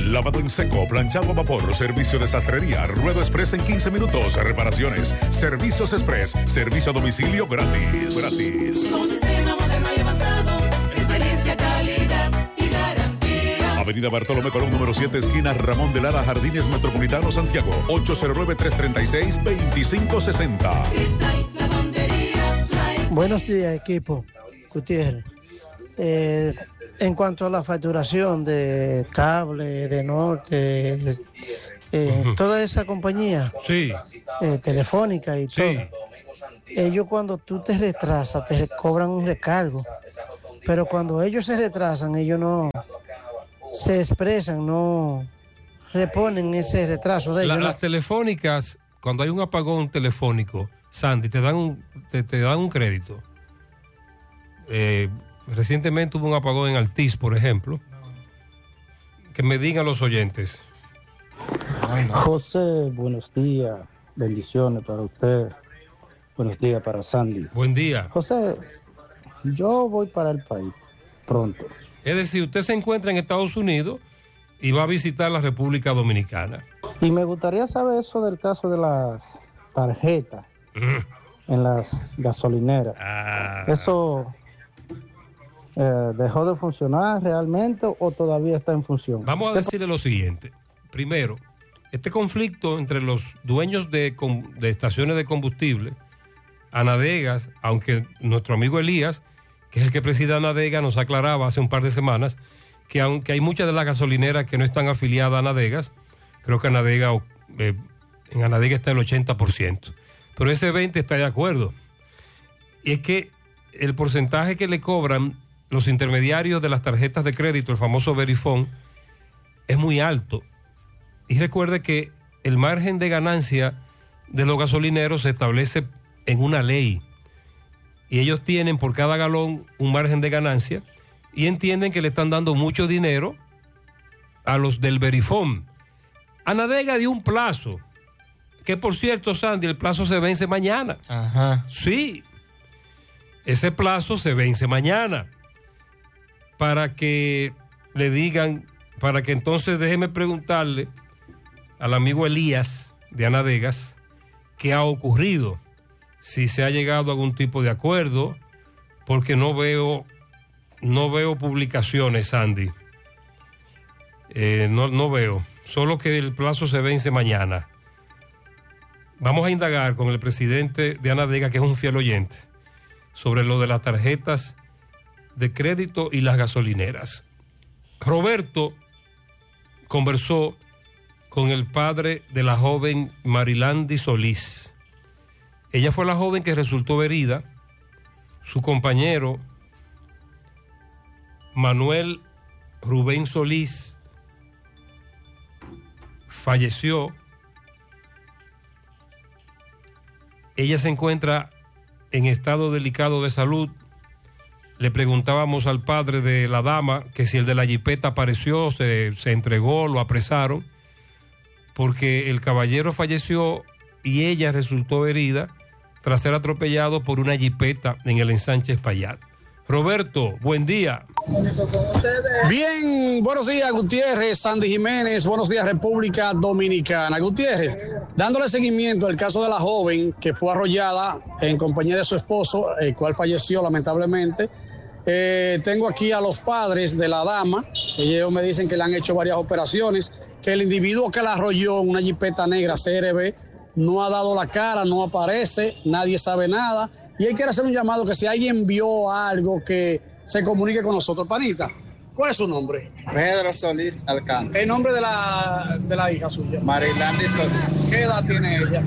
lavado en seco, planchado a vapor, servicio de sastrería, ruedo express en 15 minutos, reparaciones, servicios express, servicio a domicilio gratis. Con un sistema moderno y avanzado, experiencia, calidad y garantía. Avenida Bartolomé Colón, número 7, esquina Ramón de Lara, Jardines Metropolitano, Santiago, 809-336-2560. Cristal, lavandería, trae. Buenos días, equipo Gutiérrez. En cuanto a la facturación de cable, de norte, toda esa compañía, sí, telefónica y todo, ellos cuando tú te retrasas te cobran un recargo, pero cuando ellos se retrasan, ellos no se expresan, no reponen ese retraso de ellos. Las telefónicas, cuando hay un apagón telefónico, Sandy, te dan un crédito. Recientemente hubo un apagón en Altiz, por ejemplo. Que me digan los oyentes. José, buenos días. Bendiciones para usted. Buenos días para Sandy. Buen día. José, yo voy para el país pronto. Es decir, usted se encuentra en Estados Unidos y va a visitar la República Dominicana. Y me gustaría saber eso del caso de las tarjetas en las gasolineras. ¿Eso dejó de funcionar realmente o todavía está en función? Vamos a decirle lo siguiente. Primero, este conflicto entre los dueños de estaciones de combustible, Anadegas, aunque nuestro amigo Elías, que es el que preside Anadega, nos aclaraba hace un par de semanas que aunque hay muchas de las gasolineras que no están afiliadas a Anadegas, creo que en Anadega está el 80%, pero ese 20% está de acuerdo. Y es que el porcentaje que le cobran los intermediarios de las tarjetas de crédito, el famoso Verifone, es muy alto. Y recuerde que el margen de ganancia de los gasolineros se establece en una ley. Y ellos tienen por cada galón un margen de ganancia y entienden que le están dando mucho dinero a los del Verifone. Anadega dio un plazo, que por cierto, Sandy, el plazo se vence mañana. Ajá. Sí, ese plazo se vence mañana. Para que le digan, para que entonces déjeme preguntarle al amigo Elías de Anadegas qué ha ocurrido, si se ha llegado a algún tipo de acuerdo, porque no veo publicaciones, Sandy. No veo, solo que el plazo se vence mañana. Vamos a indagar con el presidente de Anadega, que es un fiel oyente, sobre lo de las tarjetas de crédito y las gasolineras. Roberto conversó con el padre de la joven Marilandi Solís. Ella fue la joven que resultó herida. Su compañero Manuel Rubén Solís falleció. Ella se encuentra en estado delicado de salud. Le preguntábamos al padre de la dama que si el de la jipeta apareció, se entregó, lo apresaron, porque el caballero falleció y ella resultó herida tras ser atropellado por una jipeta en el ensanche Espaillat. Roberto, buen día. Bien, buenos días, Gutiérrez, Sandy Jiménez, buenos días, República Dominicana. Gutiérrez, dándole seguimiento al caso de la joven que fue arrollada en compañía de su esposo, el cual falleció lamentablemente. Tengo aquí a los padres de la dama. Ellos me dicen que le han hecho varias operaciones, que el individuo que la arrolló en una jipeta negra CRB no ha dado la cara, no aparece, nadie sabe nada. Y él quiere hacer un llamado que si alguien vio algo, que se comunique con nosotros. Panita, ¿cuál es su nombre? Pedro Solís Alcántara. El nombre de la hija suya. Marilandi Solís. ¿Qué edad tiene ella?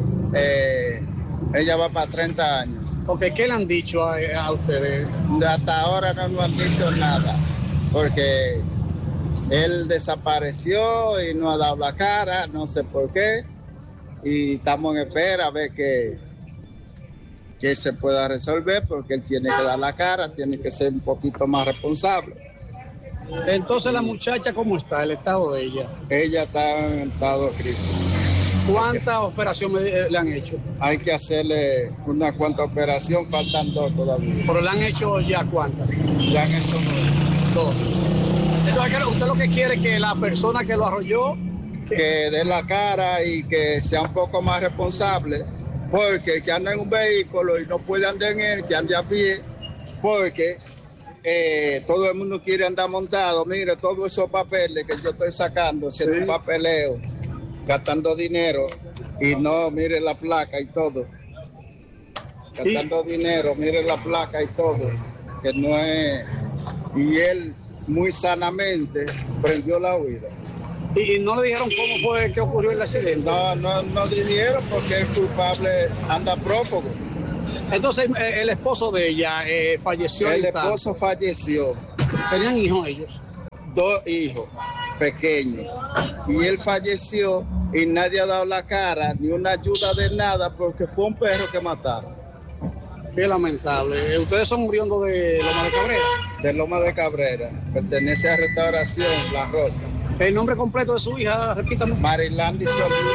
Ella va para 30 años. Ok, ¿qué le han dicho a ustedes? Hasta ahora no nos han dicho nada, porque él desapareció y no ha dado la cara, no sé por qué, y estamos en espera a ver que se pueda resolver, porque él tiene que dar la cara, tiene que ser un poquito más responsable. Entonces, ¿la muchacha cómo está, el estado de ella? Ella está en estado crítico. ¿Cuántas operaciones le han hecho? Hay que hacerle una cuanta operación, faltan 2 todavía. ¿Pero le han hecho ya cuántas? Ya han hecho 2. Entonces, usted lo que quiere es que la persona que lo arrolló que dé la cara y que sea un poco más responsable, porque el que anda en un vehículo y no puede andar en él, que ande a pie, porque todo el mundo quiere andar montado. Mire, todos esos papeles que yo estoy sacando, haciendo un papeleo, gastando dinero, y no, mire la placa y todo. Gastando dinero, mire la placa y todo, que no es... Y él muy sanamente prendió la huida. ¿Y no le dijeron cómo fue que ocurrió el accidente? No dijeron porque el culpable anda prófugo. Entonces, el esposo de ella falleció. El esposo falleció. ¿Tenían hijos ellos? 2 hijos pequeños. Y él falleció y nadie ha dado la cara, ni una ayuda de nada, porque fue un perro que mataron. Qué lamentable. ¿Ustedes son oriundos de Loma de Cabrera? De Loma de Cabrera. Pertenece a Restauración La Rosa. ¿El nombre completo de su hija? Repítame. Marilandi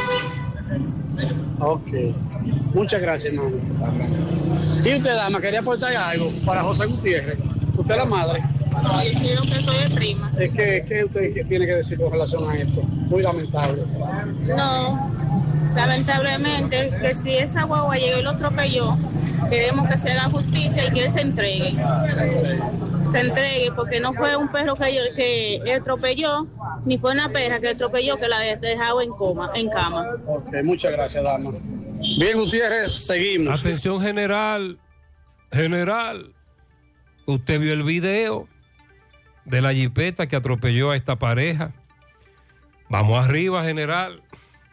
Solís. Ok. Muchas gracias, hermano. ¿Y usted, dama, quería aportar algo para José Gutiérrez? ¿Usted es la madre? No, yo creo que soy el prima. ¿Qué usted tiene que decir con relación a esto? Muy lamentable. No, lamentablemente, que si esa guagua llegó y lo atropelló, queremos que se haga justicia y que él se entregue. Se entregue, porque no fue un perro que atropelló, ni fue una perra que atropelló que la dejaba en cama. Ok, muchas gracias, dama. Bien, Gutiérrez, seguimos. Atención, general. General, usted vio el video de la jipeta que atropelló a esta pareja. Vamos arriba, general.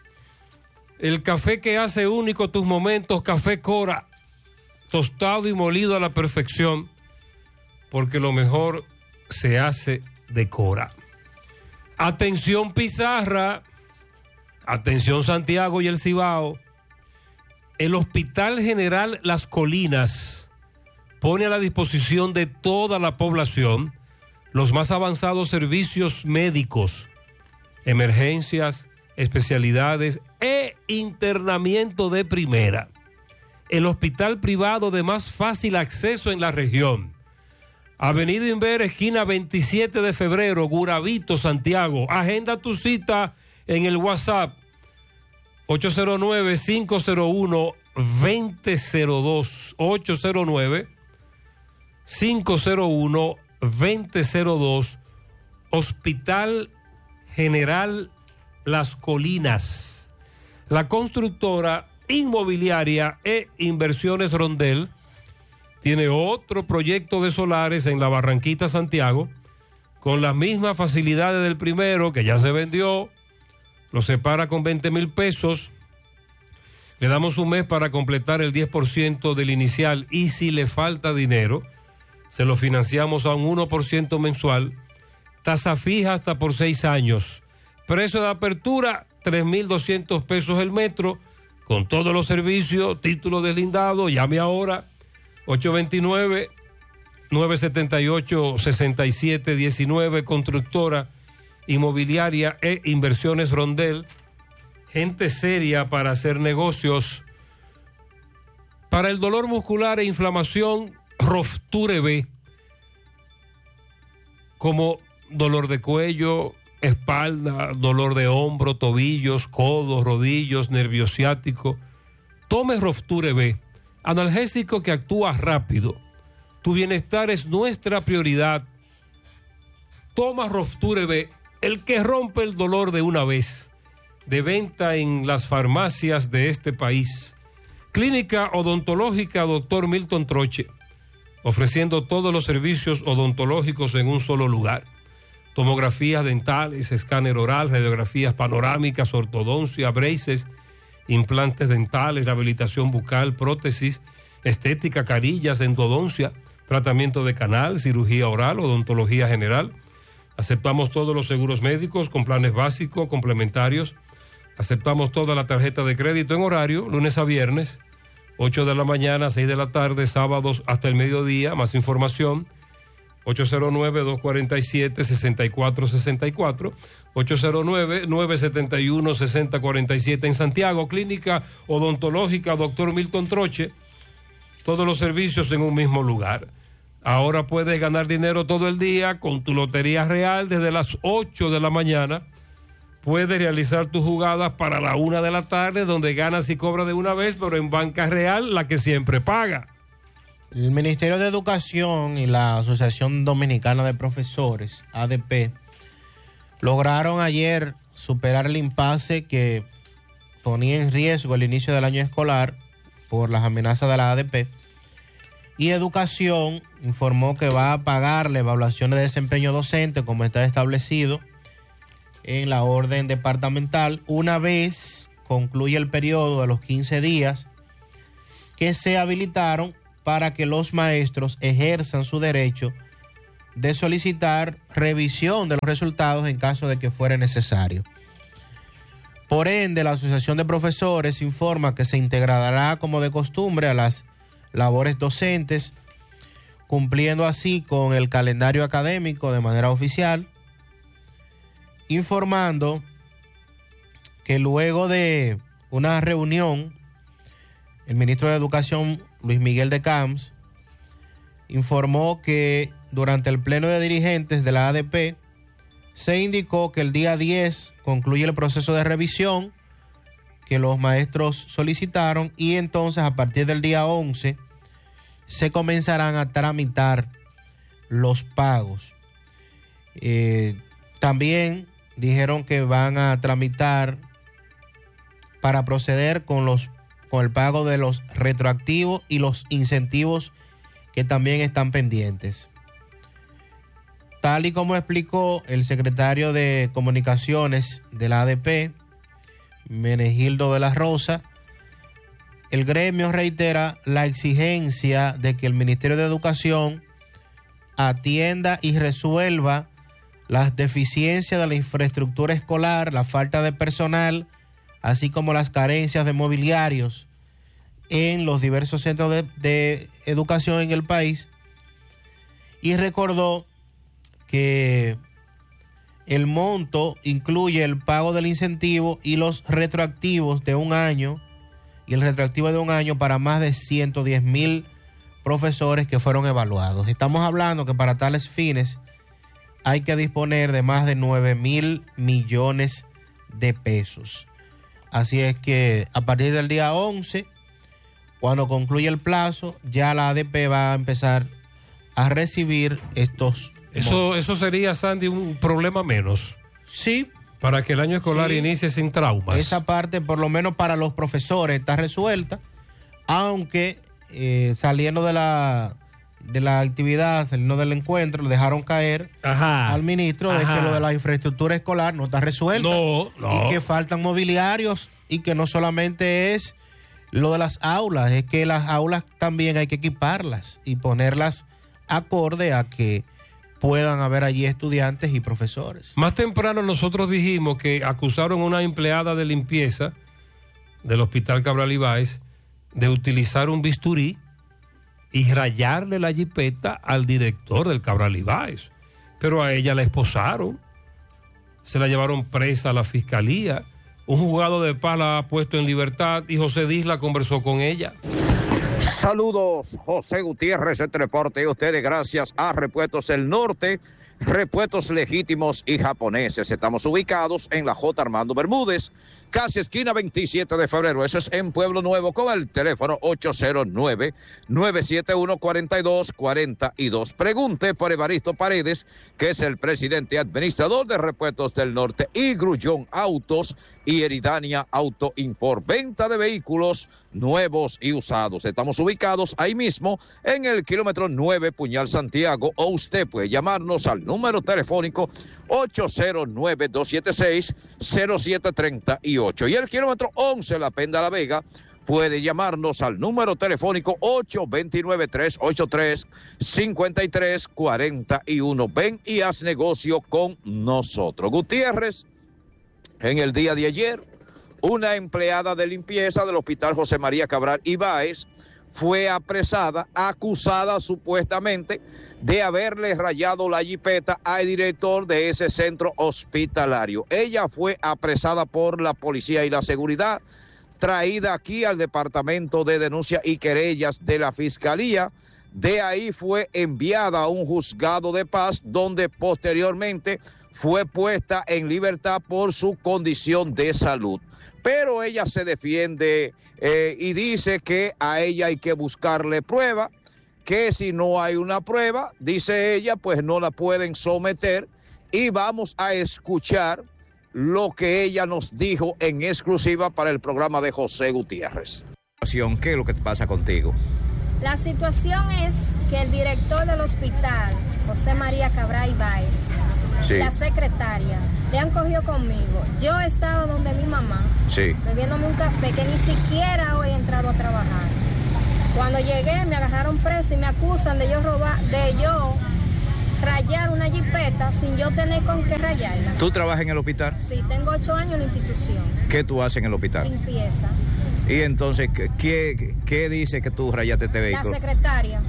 El café que hace único tus momentos, Café Cora, tostado y molido a la perfección, porque lo mejor se hace de Cora. Atención, Pizarra. Atención, Santiago y el Cibao. El Hospital General Las Colinas pone a la disposición de toda la población los más avanzados servicios médicos, emergencias, especialidades e internamiento de primera. El hospital privado de más fácil acceso en la región. Avenida Inver, esquina 27 de febrero, Guravito, Santiago. Agenda tu cita en el WhatsApp 809-501-2002. 809-501-2002. Hospital General Las Colinas. La constructora inmobiliaria e inversiones Rondel tiene otro proyecto de solares en la Barranquita, Santiago, con las mismas facilidades del primero, que ya se vendió. Lo separa con 20,000 pesos. Le damos un mes para completar el 10% del inicial, y si le falta dinero, se lo financiamos a un 1% mensual. Tasa fija hasta por 6 años. Precio de apertura, 3,200 pesos el metro, con todos los servicios, título deslindado. Llame ahora, 829-978-6719, constructora inmobiliaria e inversiones Rondel. Gente seria para hacer negocios. Para el dolor muscular e inflamación, Rofture B, como dolor de cuello, espalda, dolor de hombro, tobillos, codos, rodillos, nervio ciático. Tome Rofture B, analgésico que actúa rápido. Tu bienestar es nuestra prioridad. Toma Rofture B, el que rompe el dolor de una vez. De venta en las farmacias de este país. Clínica Odontológica Dr. Milton Troche, ofreciendo todos los servicios odontológicos en un solo lugar. Tomografías dentales, escáner oral, radiografías panorámicas, ortodoncia, braces, implantes dentales, rehabilitación bucal, prótesis, estética, carillas, endodoncia, tratamiento de canal, cirugía oral, odontología general. Aceptamos todos los seguros médicos con planes básicos, complementarios. Aceptamos toda la tarjeta de crédito en horario, lunes a viernes, 8 de la mañana, 6 de la tarde, sábados hasta el mediodía. Más información, 809-247-6464, 809-971-6047 en Santiago. Clínica Odontológica Dr. Milton Troche, todos los servicios en un mismo lugar. Ahora puedes ganar dinero todo el día con tu Lotería Real desde las 8 de la mañana. Puedes realizar tus jugadas para la 1 de la tarde, donde ganas y cobras de una vez, pero en Banca Real, la que siempre paga. El Ministerio de Educación y la Asociación Dominicana de Profesores, ADP, lograron ayer superar el impasse que ponía en riesgo el inicio del año escolar por las amenazas de la ADP. Y Educación informó que va a pagar la evaluación de desempeño docente como está establecido en la orden departamental una vez concluye el periodo de los 15 días que se habilitaron para que los maestros ejerzan su derecho de solicitar revisión de los resultados en caso de que fuera necesario. Por ende, la Asociación de Profesores informa que se integrará como de costumbre a las labores docentes, cumpliendo así con el calendario académico de manera oficial, informando que luego de una reunión, el ministro de Educación, Luis Miguel de Camps, informó que durante el pleno de dirigentes de la ADP se indicó que el día 10 concluye el proceso de revisión que los maestros solicitaron y entonces a partir del día 11 se comenzarán a tramitar los pagos. También dijeron que van a tramitar para proceder con el pago de los retroactivos y los incentivos que también están pendientes. Tal y como explicó el secretario de Comunicaciones de la ADP, Menegildo de la Rosa, el gremio reitera la exigencia de que el Ministerio de Educación atienda y resuelva las deficiencias de la infraestructura escolar, la falta de personal, así como las carencias de mobiliarios en los diversos centros de educación en el país. Y recordó que el monto incluye el pago del incentivo y los retroactivos de un año, y el retroactivo de un año para más de 110,000 profesores que fueron evaluados. Estamos hablando que para tales fines hay que disponer de más de 9,000 millones de pesos. Así es que a partir del día 11, cuando concluya el plazo, ya la ADP va a empezar a recibir estos. Eso sería, Sandy, un problema menos. Sí. Para que el año escolar inicie sin traumas. Esa parte, por lo menos para los profesores, está resuelta, aunque saliendo de la actividad, saliendo del encuentro, le dejaron caer al ministro de que lo de la infraestructura escolar no está resuelta. No. Y que faltan mobiliarios y que no solamente es lo de las aulas, es que las aulas también hay que equiparlas y ponerlas acorde a que puedan haber allí estudiantes y profesores. Más temprano nosotros dijimos que acusaron a una empleada de limpieza del Hospital Cabral Ibáez de utilizar un bisturí y rayarle la jipeta al director del Cabral Ibáez. Pero a ella la esposaron, se la llevaron presa a la fiscalía. Un juzgado de paz la ha puesto en libertad y José Disla conversó con ella. Saludos, José Gutiérrez, este reporte a ustedes gracias a Repuestos del Norte, repuestos legítimos y japoneses. Estamos ubicados en la J. Armando Bermúdez, casi esquina 27 de febrero. Eso es en Pueblo Nuevo con el teléfono 809-971-4242. Pregunte por Evaristo Paredes, que es el presidente administrador de Repuestos del Norte, y Grullón Autos y Eridania Auto Import. Venta de vehículos nuevos y usados. Estamos ubicados ahí mismo en el kilómetro 9 Puñal Santiago, o usted puede llamarnos al número telefónico 809-276-0738. Y el kilómetro 11 La Penda La Vega puede llamarnos al número telefónico 829-383-5341. Ven y haz negocio con nosotros. Gutiérrez, en el día de ayer, una empleada de limpieza del Hospital José María Cabral Ibáez fue apresada, acusada supuestamente de haberle rayado la jipeta al director de ese centro hospitalario. Ella fue apresada por la policía y la seguridad, traída aquí al Departamento de Denuncias y Querellas de la Fiscalía. De ahí fue enviada a un juzgado de paz donde posteriormente fue puesta en libertad por su condición de salud. Pero ella se defiende y dice que a ella hay que buscarle prueba, que si no hay una prueba, dice ella, pues no la pueden someter, y vamos a escuchar lo que ella nos dijo en exclusiva para el programa de José Gutiérrez. ¿Qué es lo que pasa contigo? La situación es que el director del hospital, José María Cabral Ibáez, sí, la secretaria, le han cogido conmigo. Yo he estado donde mi mamá, sí, bebiéndome un café, que ni siquiera hoy he entrado a trabajar. Cuando llegué me agarraron preso y me acusan de yo rayar una jipeta sin yo tener con qué rayarla. ¿Tú trabajas en el hospital? Sí, tengo 8 años en la institución. ¿Qué tú haces en el hospital? Limpieza. Y entonces, ¿qué dice que tú rayaste este vehículo? La secretaria.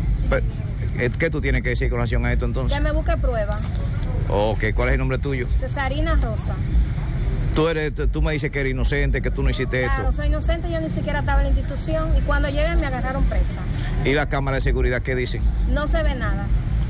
¿Qué tú tienes que decir con relación a esto entonces? Ya me busqué prueba. Ok, ¿cuál es el nombre tuyo? Cesarina Rosa. Tú me dices que eres inocente, que tú no hiciste esto. Claro, soy inocente, yo ni siquiera estaba en la institución y cuando llegué me agarraron presa. ¿Y la cámara de seguridad qué dice? No se ve nada.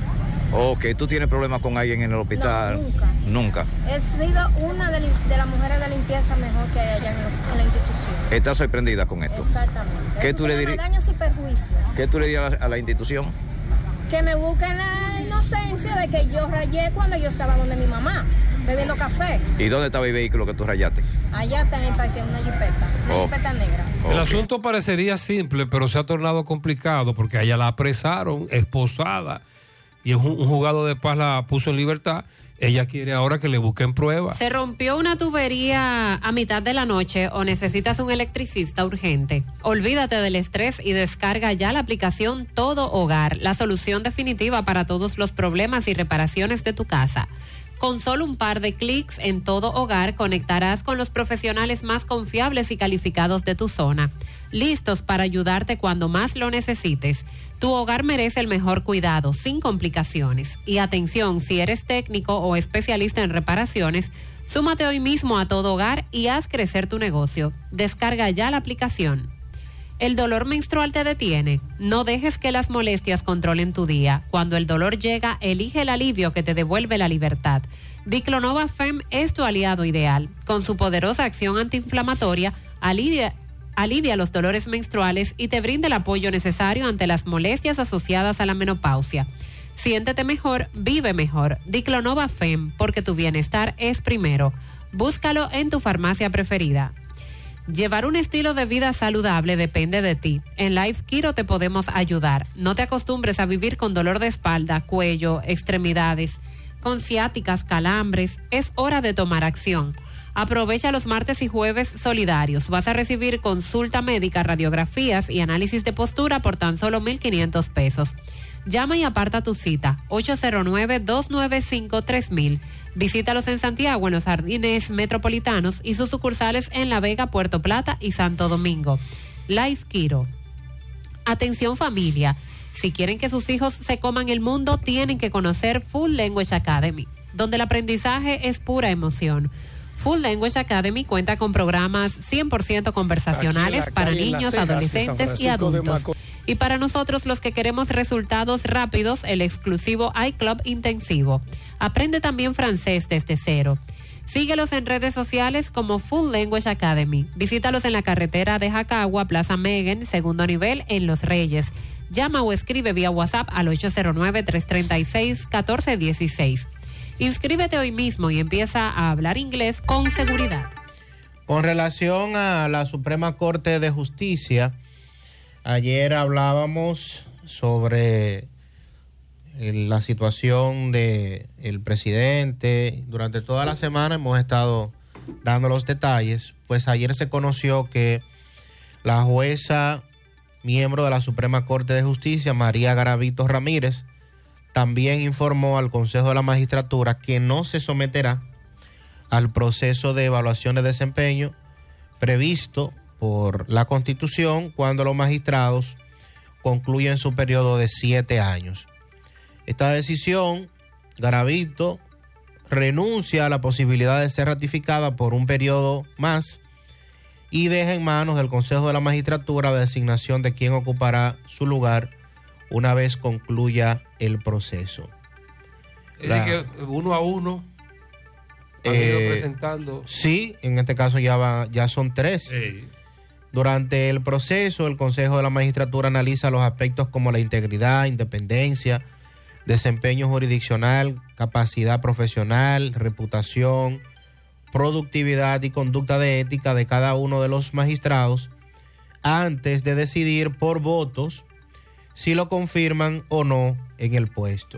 Ok, ¿tú tienes problemas con alguien en el hospital? No, nunca. ¿Nunca? He sido una de las mujeres de limpieza mejor que hay allá en la institución. ¿Estás sorprendida con esto? Exactamente. ¿Qué tú le dirías? Daños y perjuicios. ¿Qué tú le dirías a la institución? Que me busquen la inocencia de que yo rayé cuando yo estaba donde mi mamá, bebiendo café. ¿Y dónde estaba el vehículo que tú rayaste? Allá está en el parque, una jipeta negra. El asunto parecería simple, pero se ha tornado complicado porque a ella la apresaron, esposada, y un juzgado de paz la puso en libertad. Ella quiere ahora que le busquen pruebas. ¿Se rompió una tubería a mitad de la noche o necesitas un electricista urgente? Olvídate del estrés y descarga ya la aplicación Todo Hogar, la solución definitiva para todos los problemas y reparaciones de tu casa. Con solo un par de clics en Todo Hogar conectarás con los profesionales más confiables y calificados de tu zona, listos para ayudarte cuando más lo necesites. Tu hogar merece el mejor cuidado, sin complicaciones. Y atención, si eres técnico o especialista en reparaciones, súmate hoy mismo a Todo Hogar y haz crecer tu negocio. Descarga ya la aplicación. ¿El dolor menstrual te detiene? No dejes que las molestias controlen tu día. Cuando el dolor llega, elige el alivio que te devuelve la libertad. Diclonova Fem es tu aliado ideal. Con su poderosa acción antiinflamatoria, alivia los dolores menstruales y te brinda el apoyo necesario ante las molestias asociadas a la menopausia. Siéntete mejor, vive mejor. Diclonova Fem, porque tu bienestar es primero. Búscalo en tu farmacia preferida. Llevar un estilo de vida saludable depende de ti. En Life Kiro te podemos ayudar. No te acostumbres a vivir con dolor de espalda, cuello, extremidades, con ciáticas, calambres. Es hora de tomar acción. Aprovecha los martes y jueves solidarios. Vas a recibir consulta médica, radiografías y análisis de postura por tan solo $1,500. Llama y aparta tu cita, 809-295-3000. Visítalos en Santiago, en los Jardines Metropolitanos y sus sucursales en La Vega, Puerto Plata y Santo Domingo. Life Kiro. Atención familia, si quieren que sus hijos se coman el mundo, tienen que conocer Full Language Academy, donde el aprendizaje es pura emoción. Full Language Academy cuenta con programas 100% conversacionales para niños, adolescentes y adultos. Y para nosotros los que queremos resultados rápidos, el exclusivo iClub Intensivo. Aprende también francés desde cero. Síguelos en redes sociales como Full Language Academy. Visítalos en la carretera de Jacagua, Plaza Megen, segundo nivel, en Los Reyes. Llama o escribe vía WhatsApp al 809-336-1416. Inscríbete hoy mismo y empieza a hablar inglés con seguridad. Con relación a la Suprema Corte de Justicia, ayer hablábamos sobre la situación del presidente. Durante toda la semana hemos estado dando los detalles. Pues ayer se conoció que la jueza, miembro de la Suprema Corte de Justicia, María Garavito Ramírez, también informó al Consejo de la Magistratura que no se someterá al proceso de evaluación de desempeño previsto por la Constitución cuando los magistrados concluyen su periodo de 7 años. Esta decisión, Garavito renuncia a la posibilidad de ser ratificada por un periodo más y deja en manos del Consejo de la Magistratura la designación de quien ocupará su lugar una vez concluya el proceso. Es decir, que 1 a 1 han ido presentando. Sí, en este caso ya son 3. Sí. Durante el proceso, el Consejo de la Magistratura analiza los aspectos como la integridad, independencia, desempeño jurisdiccional, capacidad profesional, reputación, productividad y conducta de ética de cada uno de los magistrados antes de decidir por votos si lo confirman o no en el puesto.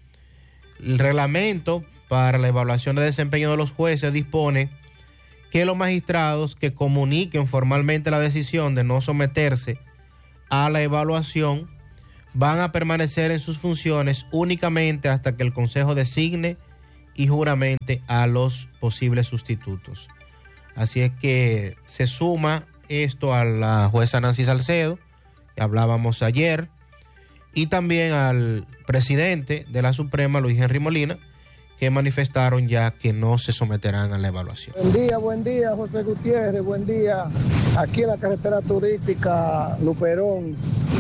El reglamento para la evaluación de desempeño de los jueces dispone que los magistrados que comuniquen formalmente la decisión de no someterse a la evaluación van a permanecer en sus funciones únicamente hasta que el Consejo designe y juramente a los posibles sustitutos. Así es que se suma esto a la jueza Nancy Salcedo, que hablábamos ayer, y también al presidente de la Suprema, Luis Henry Molina, que manifestaron ya que no se someterán a la evaluación. Buen día, José Gutiérrez, buen día. Aquí en la carretera turística Luperón,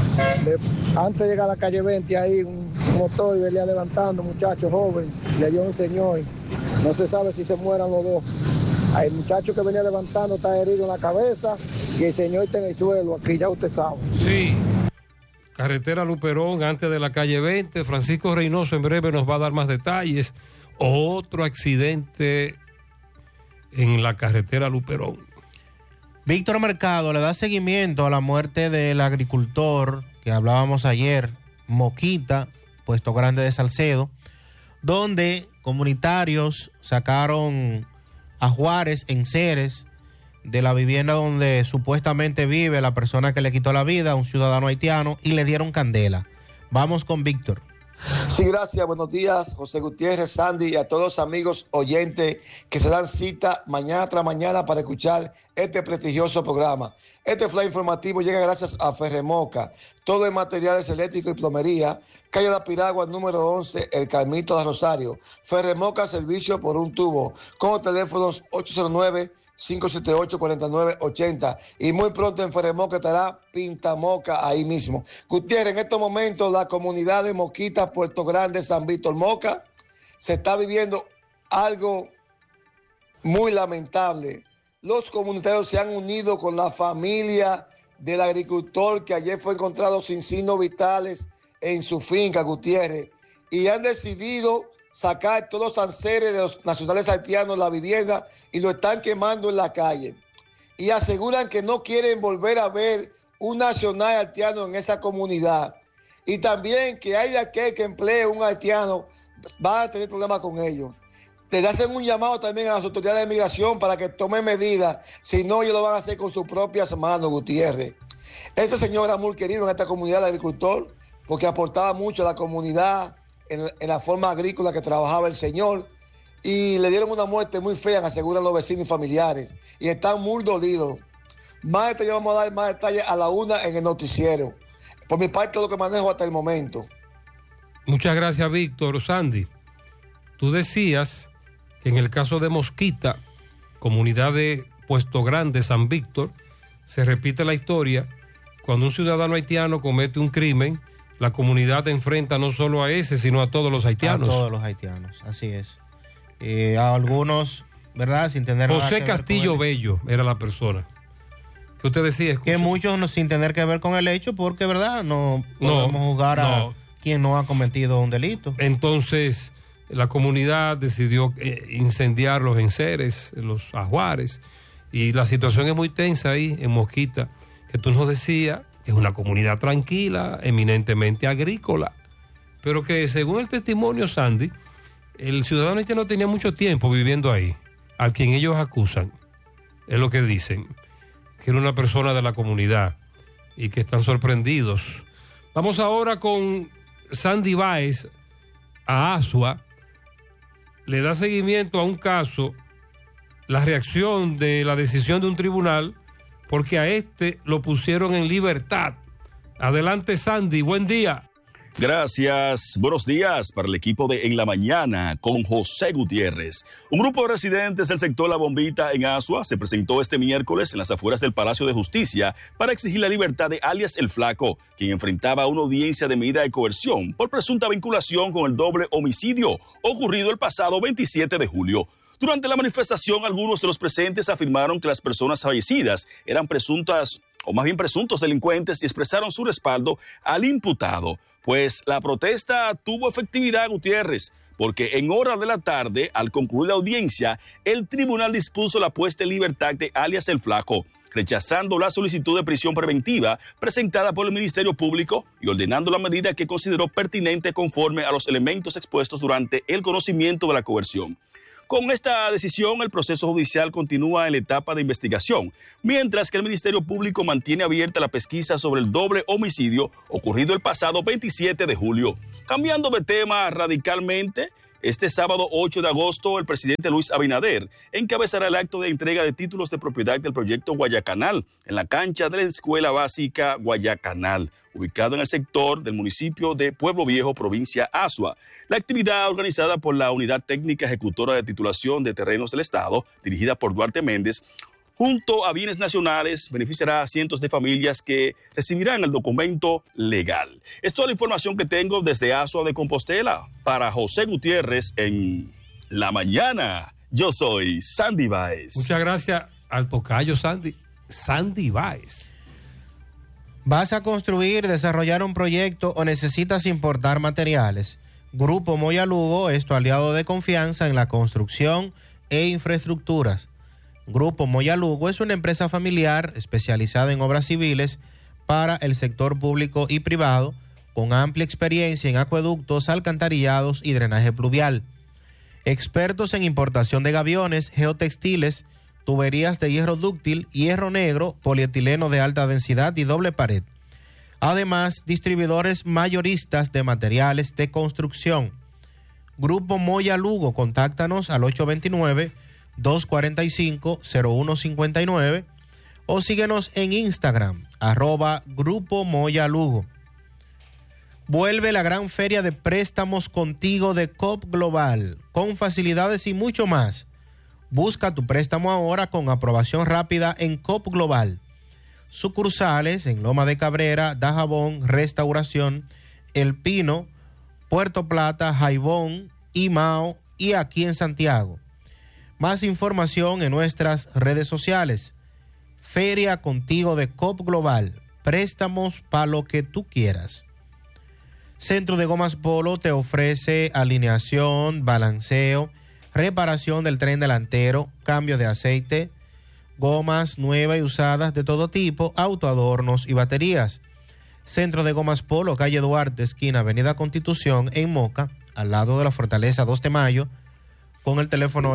antes de llegar a la calle 20, ahí un motor venía levantando, un muchacho joven, le dio un señor, no se sabe si se mueran los dos. El muchacho que venía levantando está herido en la cabeza y el señor está en el suelo, aquí ya usted sabe. Sí. Carretera Luperón, antes de la calle 20. Francisco Reynoso en breve nos va a dar más detalles. Otro accidente en la carretera Luperón. Víctor Mercado le da seguimiento a la muerte del agricultor que hablábamos ayer, Moquita, Puesto Grande de Salcedo, donde comunitarios sacaron a Juárez en Ceres de la vivienda donde supuestamente vive la persona que le quitó la vida a un ciudadano haitiano y le dieron candela. Vamos con Víctor. Sí, gracias. Buenos días, José Gutiérrez, Sandy y a todos los amigos oyentes que se dan cita mañana tras mañana para escuchar este prestigioso programa. Este flash informativo llega gracias a Ferremoca, todo en materiales eléctricos y plomería, calle La Piragua, número 11, El Carmito de Rosario. Ferremoca, servicio por un tubo, con teléfonos 809-578-4980 y muy pronto en Ferremoca estará Pintamoca ahí mismo. Gutiérrez, en estos momentos la comunidad de Moquita, Puerto Grande, San Víctor, Moca, se está viviendo algo muy lamentable. Los comunitarios se han unido con la familia del agricultor que ayer fue encontrado sin signos vitales en su finca, Gutiérrez, y han decidido sacar todos los enseres de los nacionales haitianos de la vivienda y lo están quemando en la calle. Y aseguran que no quieren volver a ver un nacional haitiano en esa comunidad. Y también que hay aquel que emplee un haitiano, va a tener problemas con ellos. Le hacen un llamado también a las autoridades de migración para que tomen medidas, si no ellos lo van a hacer con sus propias manos, Gutiérrez. Este señor era muy querido en esta comunidad, el agricultor, porque aportaba mucho a la comunidad, en la forma agrícola que trabajaba el señor, y le dieron una muerte muy fea, aseguran los vecinos y familiares, y están muy dolidos. Más detalles vamos a dar más detalles a la 1 en el noticiero. Por mi parte, lo que manejo hasta el momento. Muchas gracias, Víctor. Sandy, tú decías que en el caso de Mosquita, comunidad de Puesto Grande, San Víctor, se repite la historia. Cuando un ciudadano haitiano comete un crimen, la comunidad enfrenta no solo a ese, sino a todos los haitianos. A todos los haitianos, así es. A algunos, ¿verdad? Sin tener nada José que Castillo ver con Bello era la persona. ¿Qué usted decía? Que muchos sin tener que ver con el hecho, porque, ¿verdad? No podemos juzgar a quien no ha cometido un delito. Entonces, la comunidad decidió incendiar los enseres, los ajuares, y la situación es muy tensa ahí en Mosquita, que tú nos decías. Es una comunidad tranquila, eminentemente agrícola, pero que según el testimonio, Sandy, el ciudadano haitiano tenía mucho tiempo viviendo ahí, al quien ellos acusan, es lo que dicen, que era una persona de la comunidad y que están sorprendidos. Vamos ahora con Sandy Báez a Asua, le da seguimiento a un caso, la reacción de la decisión de un tribunal, porque a este lo pusieron en libertad. Adelante, Sandy, buen día. Gracias. Buenos días para el equipo de En la Mañana con José Gutiérrez. Un grupo de residentes del sector La Bombita en Asua se presentó este miércoles en las afueras del Palacio de Justicia para exigir la libertad de alias El Flaco, quien enfrentaba una audiencia de medida de coerción por presunta vinculación con el doble homicidio ocurrido el pasado 27 de julio. Durante la manifestación, algunos de los presentes afirmaron que las personas fallecidas eran presuntos delincuentes y expresaron su respaldo al imputado. Pues la protesta tuvo efectividad, Gutiérrez, porque en horas de la tarde, al concluir la audiencia, el tribunal dispuso la puesta en libertad de alias El Flaco, rechazando la solicitud de prisión preventiva presentada por el Ministerio Público y ordenando la medida que consideró pertinente conforme a los elementos expuestos durante el conocimiento de la coerción. Con esta decisión, el proceso judicial continúa en la etapa de investigación, mientras que el Ministerio Público mantiene abierta la pesquisa sobre el doble homicidio ocurrido el pasado 27 de julio. Cambiando de tema radicalmente, este sábado 8 de agosto, el presidente Luis Abinader encabezará el acto de entrega de títulos de propiedad del proyecto Guayacanal en la cancha de la Escuela Básica Guayacanal, ubicado en el sector del municipio de Pueblo Viejo, provincia Asua. La actividad, organizada por la Unidad Técnica Ejecutora de Titulación de Terrenos del Estado, dirigida por Duarte Méndez, junto a Bienes Nacionales, beneficiará a cientos de familias que recibirán el documento legal. Es toda la información que tengo desde Asua de Compostela. Para José Gutiérrez en La Mañana, yo soy Sandy Báez. Muchas gracias al tocayo Sandy Báez. ¿Vas a construir, desarrollar un proyecto o necesitas importar materiales? Grupo Moya Lugo es tu aliado de confianza en la construcción e infraestructuras. Grupo Moya Lugo es una empresa familiar especializada en obras civiles para el sector público y privado, con amplia experiencia en acueductos, alcantarillados y drenaje pluvial. Expertos en importación de gaviones, geotextiles, tuberías de hierro dúctil, hierro negro, polietileno de alta densidad y doble pared. Además, distribuidores mayoristas de materiales de construcción. Grupo Moya Lugo, contáctanos al 829-245-0159 o síguenos en Instagram, @Grupo Moya Lugo. Vuelve la gran feria de préstamos contigo de COP Global, con facilidades y mucho más. Busca tu préstamo ahora con aprobación rápida en COP Global. Sucursales en Loma de Cabrera, Dajabón, Restauración, El Pino, Puerto Plata, Jaibón, Imao y aquí en Santiago. Más información en nuestras redes sociales. Feria Contigo de COP Global. Préstamos para lo que tú quieras. Centro de Gomas Polo te ofrece alineación, balanceo, reparación del tren delantero, cambio de aceite, gomas nuevas y usadas de todo tipo, autoadornos y baterías. Centro de Gomas Polo, calle Duarte, esquina Avenida Constitución, en Moca, al lado de la Fortaleza 2 de Mayo, con el teléfono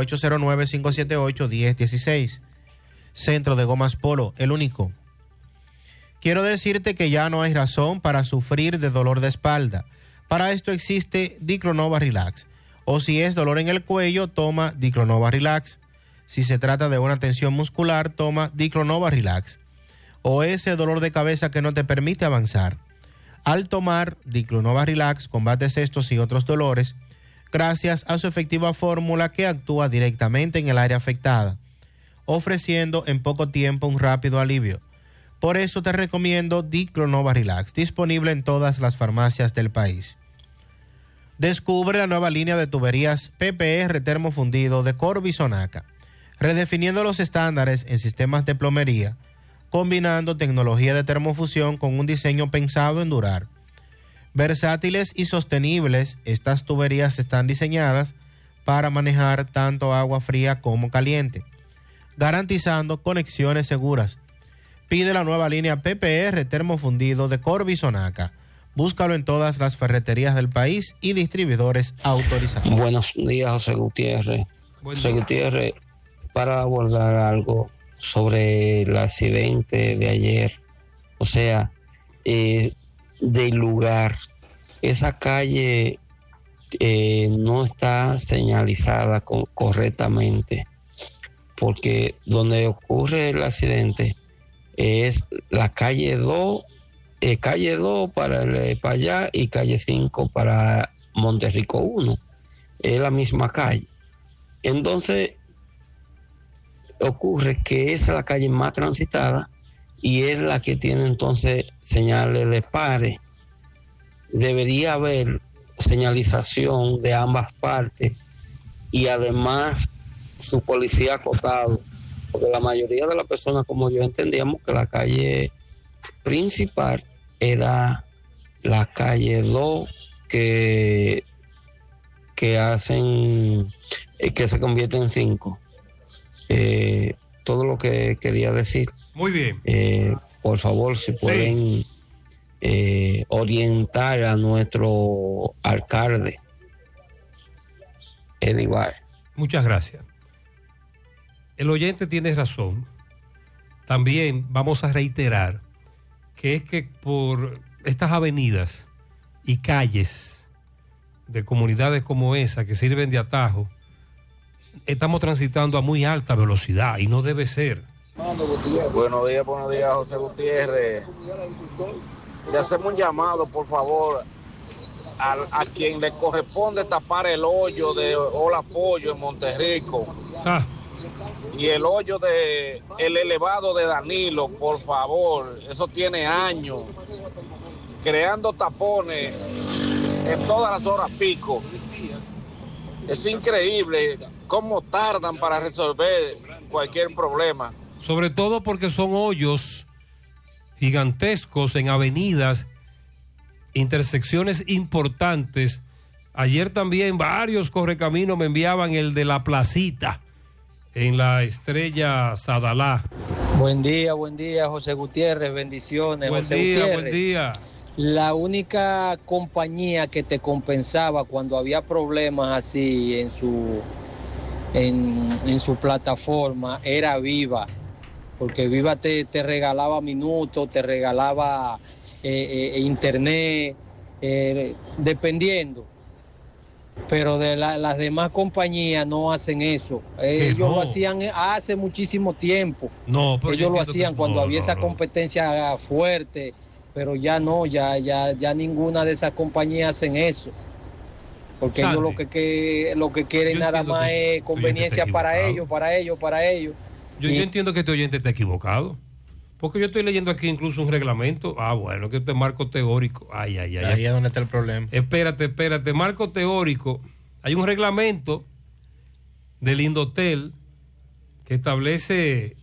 809-578-1016. Centro de Gomas Polo, el único. Quiero decirte que ya no hay razón para sufrir de dolor de espalda. Para esto existe Diclonova Relax. O si es dolor en el cuello, toma Diclonova Relax. Si se trata de una tensión muscular, toma Diclonova Relax. O ese dolor de cabeza que no te permite avanzar. Al tomar Diclonova Relax, combates estos y otros dolores gracias a su efectiva fórmula que actúa directamente en el área afectada, ofreciendo en poco tiempo un rápido alivio. Por eso te recomiendo Diclonova Relax, disponible en todas las farmacias del país. Descubre la nueva línea de tuberías PPR termofundido de Corbisonaca, redefiniendo los estándares en sistemas de plomería, combinando tecnología de termofusión con un diseño pensado en durar. Versátiles y sostenibles, estas tuberías están diseñadas para manejar tanto agua fría como caliente, garantizando conexiones seguras. Pide la nueva línea PPR termofundido de Corbisonaca. Búscalo en todas las ferreterías del país y distribuidores autorizados. Buenos días, José Gutiérrez. José Gutiérrez, para abordar algo sobre el accidente de ayer, o sea, del lugar, esa calle no está señalizada correctamente, porque donde ocurre el accidente es la calle 2 calle 2 para allá y calle 5 para Monterrico 1. Es la misma calle. Entonces, ocurre que es la calle más transitada y es la que tiene entonces señales de pare. Debería haber señalización de ambas partes y además su policía acotado, porque la mayoría de las personas, como yo, entendíamos que la calle principal era la calle 2 que hacen que se convierte en 5. Todo lo que quería decir. Muy bien. Por favor, si pueden orientar a nuestro alcalde, Eddie Baez. Muchas gracias. El oyente tiene razón. También vamos a reiterar que es que por estas avenidas y calles de comunidades como esa que sirven de atajo, estamos transitando a muy alta velocidad y no debe ser. Buenos días, José Gutiérrez. Le hacemos un llamado, por favor, a quien le corresponde tapar el hoyo de Hola Pollo en Monterrico. Y el hoyo el elevado de Danilo, por favor. Eso tiene años creando tapones en todas las horas pico. Es increíble cómo tardan para resolver cualquier problema. Sobre todo porque son hoyos gigantescos en avenidas, intersecciones importantes. Ayer también varios correcaminos me enviaban el de la placita en la Estrella Sadalá. Buen día, José Gutiérrez, bendiciones. Buen día. La única compañía que te compensaba cuando había problemas así en su plataforma era Viva, porque Viva te regalaba minutos, te regalaba internet, dependiendo. Pero de las demás compañías no hacen eso. Ellos lo hacían hace muchísimo tiempo. Ellos lo hacían cuando había esa competencia fuerte, pero ya no, ya ninguna de esas compañías hacen eso. Porque ellos lo que quieren nada más es conveniencia para ellos. Yo entiendo que este oyente está equivocado. Porque yo estoy leyendo aquí incluso un reglamento. Bueno, que este es marco teórico. Ahí es donde está el problema. Espérate. Marco teórico. Hay un reglamento del Indotel que establece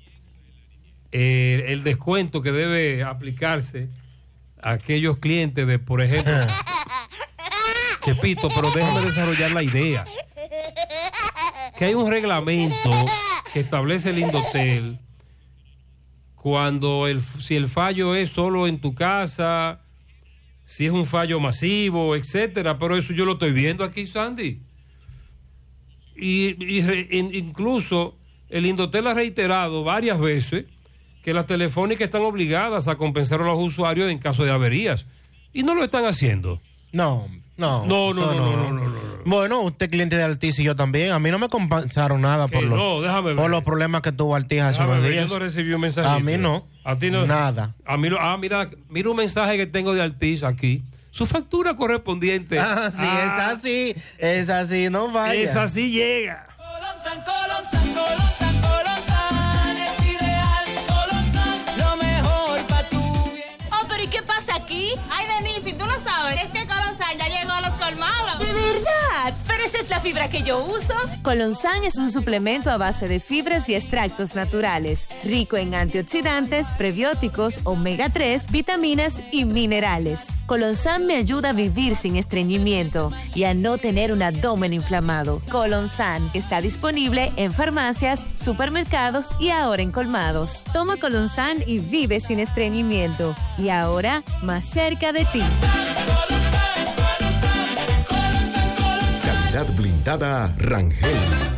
el descuento que debe aplicarse a aquellos clientes de, por ejemplo... Chepito, pero déjame desarrollar la idea. Que hay un reglamento que establece el Indotel cuando si el fallo es solo en tu casa, si es un fallo masivo, etcétera, pero eso yo lo estoy viendo aquí, Sandy. Incluso el Indotel ha reiterado varias veces que las telefónicas están obligadas a compensar a los usuarios en caso de averías y no lo están haciendo. No. Bueno, usted cliente de Altiz y yo también. A mí no me compensaron nada por los problemas que tuvo Altiz hace unos días. Yo no recibí un mensaje. A mí no. A ti no. Nada. A mí mira un mensaje que tengo de Altiz aquí. Su factura correspondiente. Sí, es así, no vaya. Es así llega. Colonsan, es ideal. Colonsan, lo mejor para tu bien. Oh, pero ¿y qué pasa aquí? Ay, Denise, si tú no sabes, es que Colonsan ya llegó a los colmados. ¿De verdad? Pero esa es la fibra que yo uso. Colonsan es un suplemento a base de fibras y extractos naturales, rico en antioxidantes, prebióticos, omega 3, vitaminas y minerales. Colonsan me ayuda a vivir sin estreñimiento y a no tener un abdomen inflamado. Colonsan está disponible en farmacias, supermercados y ahora en colmados. Toma Colonsan y vive sin estreñimiento. Y ahora, más cerca de ti. Calidad blindada Rangel.